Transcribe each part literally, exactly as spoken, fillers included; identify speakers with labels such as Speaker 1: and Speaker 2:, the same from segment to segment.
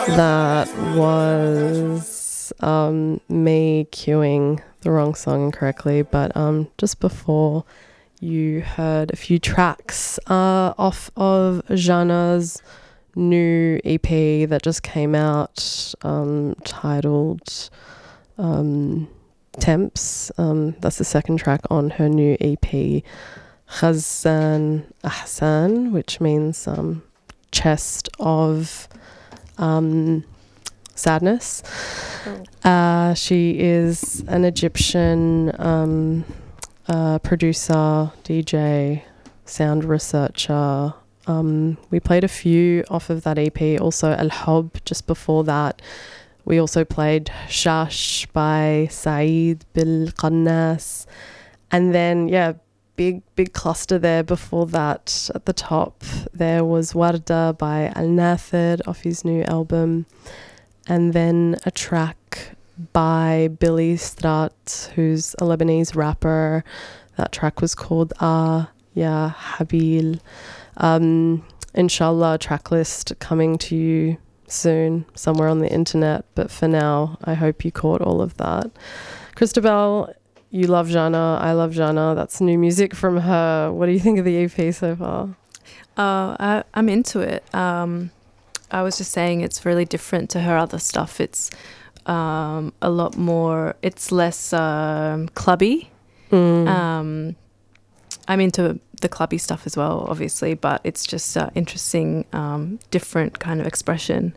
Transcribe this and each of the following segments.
Speaker 1: That was um, me cueing the wrong song incorrectly, but um, just before you heard a few tracks uh, off of Jana's new E P that just came out, um, titled um, Temps. Um, that's the second track on her new E P, Khazan Ahsan, which means um, chest of um, sadness. Oh. Uh, she is an Egyptian um, uh, producer, D J, sound researcher. Um, we played a few off of that E P. Also Al Hub just before that. We also played Shash by Saeed Bil Qannas. And then, yeah, big, big cluster there before that. At the top, there was Warda by Al Nathid off his new album. And then a track by Billy Strat, who's a Lebanese rapper. That track was called Ah Ya Habil. Um, inshallah, track list coming to you soon somewhere on the internet, but for now I hope you caught all of that. Christabel, you love Jana, I love Jana. That's new music from her. What do you think of the E P so far?
Speaker 2: Uh, I, I'm into it. Um, I was just saying it's really different to her other stuff. It's um, a lot more, it's less um, clubby.
Speaker 1: Mm.
Speaker 2: Um, I'm into the clubby stuff as well, obviously, but it's just uh, interesting, um, different kind of expression.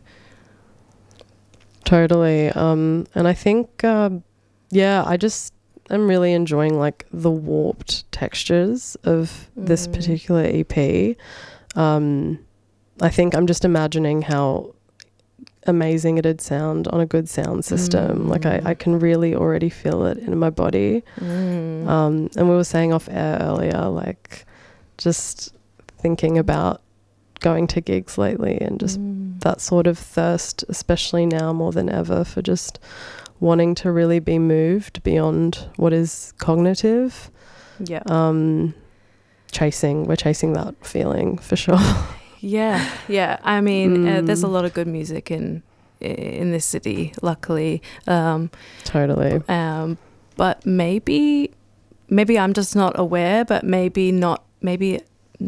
Speaker 1: Totally. Um, and I think, uh, yeah, I just am really enjoying like the warped textures of this mm. particular E P. Um, I think I'm just imagining how amazing it'd sound on a good sound system. Mm. Like I, I can really already feel it in my body. Mm. Um, and we were saying off air earlier, like just thinking about going to gigs lately and just mm. that sort of thirst, especially now more than ever, for just wanting to really be moved beyond what is cognitive.
Speaker 2: Yeah.
Speaker 1: Um, chasing, we're chasing that feeling for sure.
Speaker 2: Yeah, yeah. I mean,
Speaker 1: mm.
Speaker 2: uh, there's a lot of good music in in this city, luckily. Um,
Speaker 1: totally.
Speaker 2: Um, but maybe, maybe I'm just not aware. But maybe not. Maybe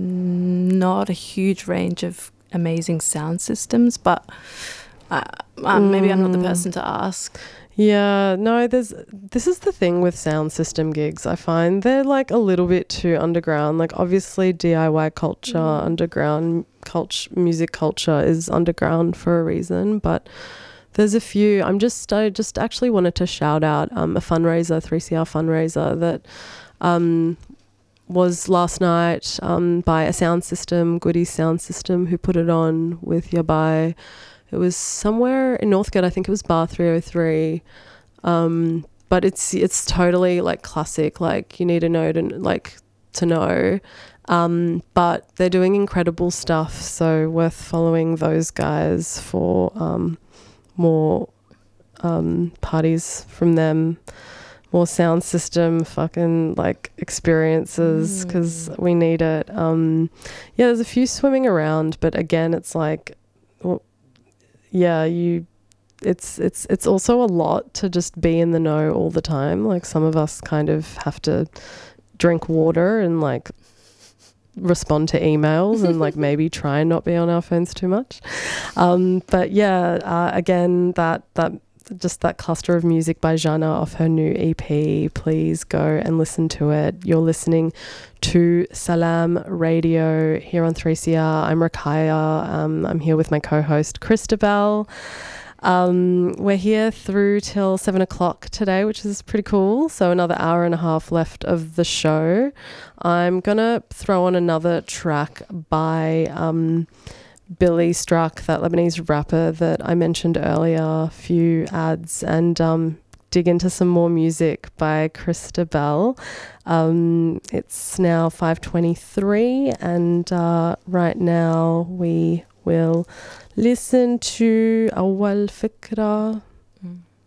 Speaker 2: not a huge range of amazing sound systems. But uh, uh, mm. maybe I'm not the person to ask.
Speaker 1: Yeah, no, there's this is the thing with sound system gigs. I find they're like a little bit too underground. Like obviously D I Y culture, mm. underground culture, music culture is underground for a reason, but there's a few. I'm just I just actually wanted to shout out um, a fundraiser, three C R fundraiser that um, was last night um, by a sound system, Goody Sound System, who put it on with Yabai. It was somewhere in Northcote. I think it was Bar three oh three. Um, but it's it's totally like classic. Like you need to know to like to know. Um, but they're doing incredible stuff. So worth following those guys for um, more um, parties from them, more sound system fucking like experiences because mm. we need it. Um, yeah, there's a few swimming around, but again, it's like. Well, yeah, you it's it's it's also a lot to just be in the know all the time. Like some of us kind of have to drink water and like respond to emails and like maybe try and not be on our phones too much. Um, but yeah, uh, again, that that just that cluster of music by Jana off her new E P. Please go and listen to it. You're listening to Salam Radio here on three C R. I'm Rakaya. Um, I'm here with my co-host Christabel. Um, we're here through till seven o'clock today, which is pretty cool. So another hour and a half left of the show. I'm gonna throw on another track by um, Billy Struck, that Lebanese rapper that I mentioned earlier, a few ads, and um, dig into some more music by Christabel. Um, it's now five twenty-three and uh, right now we will listen to Awal Fikra